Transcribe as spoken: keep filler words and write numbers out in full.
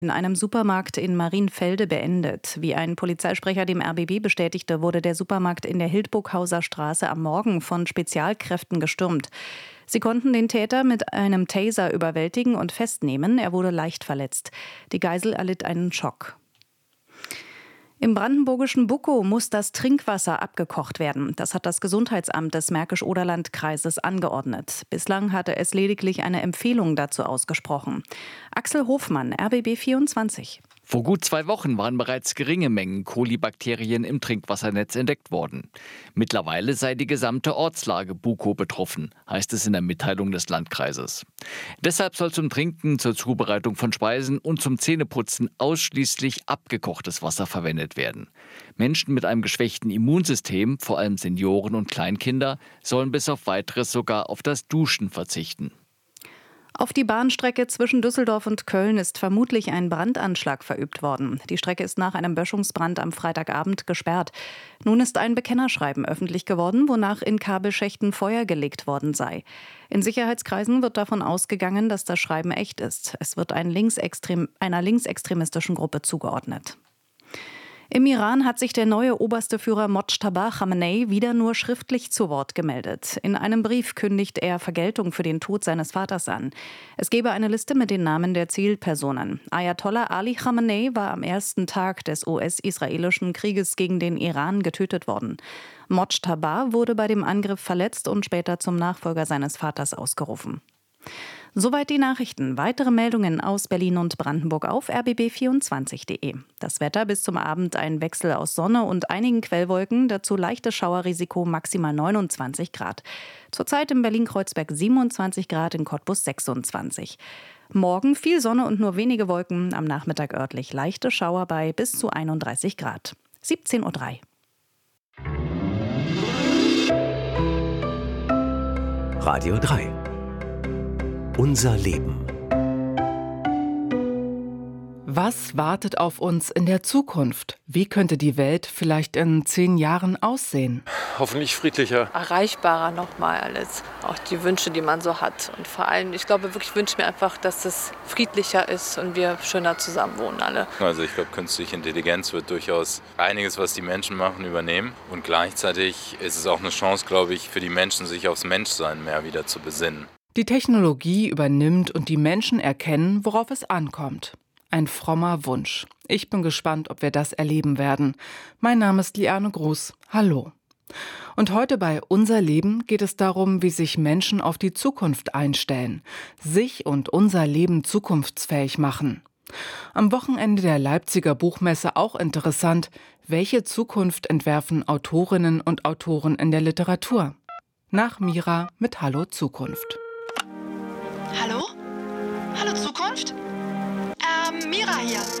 In einem Supermarkt in Marienfelde beendet. Wie ein Polizeisprecher dem R B B bestätigte, wurde der Supermarkt in der Hildburghauser Straße am Morgen von Spezialkräften gestürmt. Sie konnten den Täter mit einem Taser überwältigen und festnehmen. Er wurde leicht verletzt. Die Geisel erlitt einen Schock. Im brandenburgischen Buckow muss das Trinkwasser abgekocht werden. Das hat das Gesundheitsamt des Märkisch-Oderland-Kreises angeordnet. Bislang hatte es lediglich eine Empfehlung dazu ausgesprochen. Axel Hofmann, R B B vierundzwanzig. Vor gut zwei Wochen waren bereits geringe Mengen Kolibakterien im Trinkwassernetz entdeckt worden. Mittlerweile sei die gesamte Ortslage Buckow betroffen, heißt es in der Mitteilung des Landkreises. Deshalb soll zum Trinken, zur Zubereitung von Speisen und zum Zähneputzen ausschließlich abgekochtes Wasser verwendet werden. Menschen mit einem geschwächten Immunsystem, vor allem Senioren und Kleinkinder, sollen bis auf Weiteres sogar auf das Duschen verzichten. Auf die Bahnstrecke zwischen Düsseldorf und Köln ist vermutlich ein Brandanschlag verübt worden. Die Strecke ist nach einem Böschungsbrand am Freitagabend gesperrt. Nun ist ein Bekennerschreiben öffentlich geworden, wonach in Kabelschächten Feuer gelegt worden sei. In Sicherheitskreisen wird davon ausgegangen, dass das Schreiben echt ist. Es wird ein linksextrem, einer linksextremistischen Gruppe zugeordnet. Im Iran hat sich der neue oberste Führer Mojtaba Khamenei wieder nur schriftlich zu Wort gemeldet. In einem Brief kündigt er Vergeltung für den Tod seines Vaters an. Es gebe eine Liste mit den Namen der Zielpersonen. Ayatollah Ali Khamenei war am ersten Tag des U S-israelischen Krieges gegen den Iran getötet worden. Mojtaba wurde bei dem Angriff verletzt und später zum Nachfolger seines Vaters ausgerufen. Soweit die Nachrichten. Weitere Meldungen aus Berlin und Brandenburg auf r b b vierundzwanzig punkt de. Das Wetter bis zum Abend ein Wechsel aus Sonne und einigen Quellwolken, dazu leichtes Schauerrisiko, maximal neunundzwanzig Grad. Zurzeit in Berlin-Kreuzberg siebenundzwanzig Grad, in Cottbus sechsundzwanzig. Morgen viel Sonne und nur wenige Wolken, am Nachmittag örtlich leichte Schauer bei bis zu einunddreißig Grad. siebzehn Uhr drei. Radio drei. Unser Leben. Was wartet auf uns in der Zukunft? Wie könnte die Welt vielleicht in zehn Jahren aussehen? Hoffentlich friedlicher. Erreichbarer nochmal alles. Auch die Wünsche, die man so hat. Und vor allem, ich glaube wirklich, wünsche mir einfach, dass es friedlicher ist und wir schöner zusammen wohnen alle. Also ich glaube, künstliche Intelligenz wird durchaus einiges, was die Menschen machen, übernehmen. Und gleichzeitig ist es auch eine Chance, glaube ich, für die Menschen, sich aufs Menschsein mehr wieder zu besinnen. Die Technologie übernimmt und die Menschen erkennen, worauf es ankommt. Ein frommer Wunsch. Ich bin gespannt, ob wir das erleben werden. Mein Name ist Liane Gruß. Hallo. Und heute bei Unser Leben geht es darum, wie sich Menschen auf die Zukunft einstellen, sich und unser Leben zukunftsfähig machen. Am Wochenende der Leipziger Buchmesse auch interessant, welche Zukunft entwerfen Autorinnen und Autoren in der Literatur? Nach Mira mit Hallo Zukunft. Hallo? Hallo Zukunft? Ähm, Mira hier.